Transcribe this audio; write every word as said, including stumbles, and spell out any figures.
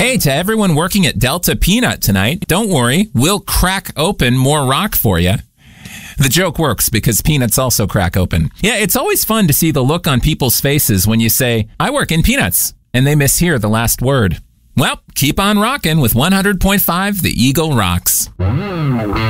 Hey, to everyone working at Delta Peanut tonight, don't worry, we'll crack open more rock for you. The joke works because peanuts also crack open. Yeah, it's always fun to see the look on people's faces when you say, I work in peanuts, and they mishear the last word. Well, keep on rocking with one hundred point five The Eagle Rocks.